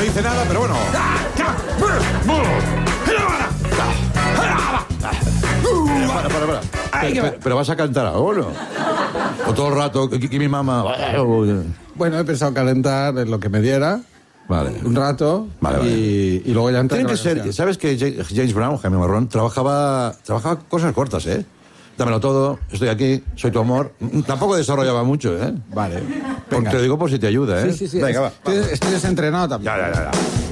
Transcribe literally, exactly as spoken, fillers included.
dice nada, pero bueno. Para, para, para. Ay, Pero, pero vas a cantar ahora, ¿no? O todo el rato, que, que mi mamá... Bueno, he pensado calentar en lo que me diera. Vale. Un rato. Vale, vale. Y, y luego ya entrar. Tienen que ser... ¿Sabes que James Brown, Jaime Marrón, trabajaba, trabajaba cosas cortas, eh? Dámelo todo, estoy aquí, soy tu amor. Tampoco desarrollaba mucho, ¿eh? Vale. Porque te lo digo por si te ayuda, ¿eh? Sí, sí, sí. Venga, va. Estoy, estoy desentrenado también. Ya, ya, ya, ya.